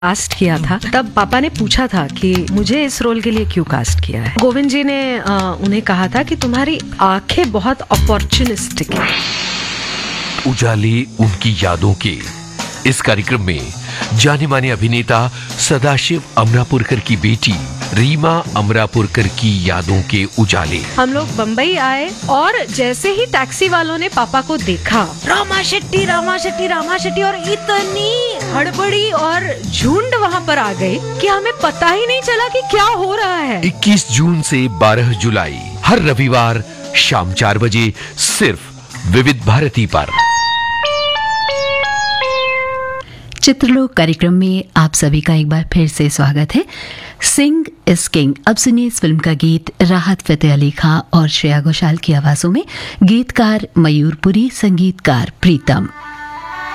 Cast किया था, तब पापा ने पूछा था कि मुझे इस रोल के लिए क्यों कास्ट किया है। गोविंद जी ने उन्हें कहा था कि तुम्हारी आंखें बहुत अपॉर्चुनिस्टिक है। उजाले उनकी यादों के इस कार्यक्रम में जाने माने अभिनेता सदाशिव अमरापुरकर की बेटी रीमा अमरापुरकर की यादों के उजाले। हम लोग बम्बई आए और जैसे ही टैक्सी वालों ने पापा को देखा, रामा शेट्टी रामा शेट्टी रामा शेट्टी, और इतनी हड़बड़ी और झुंड वहाँ पर आ गई कि हमें पता ही नहीं चला कि क्या हो रहा है। 21 जून से 12 जुलाई हर रविवार शाम 4 बजे सिर्फ विविध भारती पर। चित्रलोक कार्यक्रम में आप सभी का एक बार फिर से स्वागत है। सिंग इज किंग। अब सुनिए इस फिल्म का गीत राहत फतेह अली खां और श्रेया घोषाल की आवाजों में। गीतकार मयूरपुरी, संगीतकार प्रीतम।